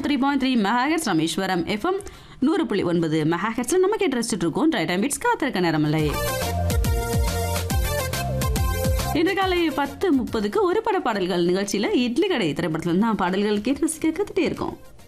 103.3 megahertz Rameswaram FM 100.9 மெகாஹெர்ட்ஸ்ல நம்ம கேட்டு ரசிச்சுட்டு இருக்கோம். ரைட் டைம் பிட்ஸ் காத்திருக்க நேரமில்லை. இன்று காலை 10:30க்கு ஒரு பட பாடல்கள் நிகழ்ச்சியில இட்லி கடை திரைப்படத்துல தான் பாடல்கள் கேட்டு ரசிக்க கத்துட்டே இருக்கோம்.